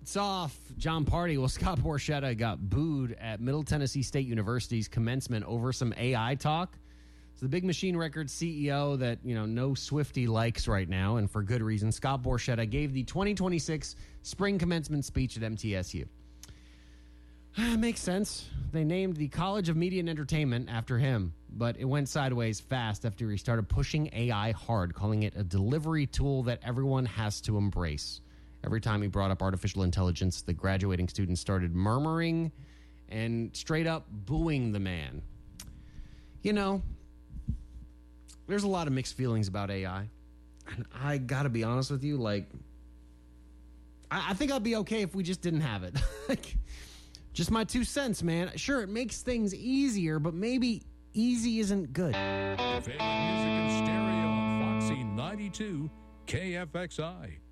lights off. John Party. Well, Scott Borchetta got booed at Middle Tennessee State University's commencement over some AI talk. So the Big Machine Records CEO that, no Swiftie likes right now, and for good reason, Scott Borchetta gave the 2026 spring commencement speech at MTSU. Makes sense. They named the College of Media and Entertainment after him, but it went sideways fast after he started pushing AI hard, calling it a delivery tool that everyone has to embrace. Every time he brought up artificial intelligence, the graduating students started murmuring and straight up booing the man. There's a lot of mixed feelings about AI. And I got to be honest with you, I think I'd be okay if we just didn't have it. Just my 2 cents, man. Sure, it makes things easier, but maybe easy isn't good. Favorite music in stereo on Foxy 92 KFXI.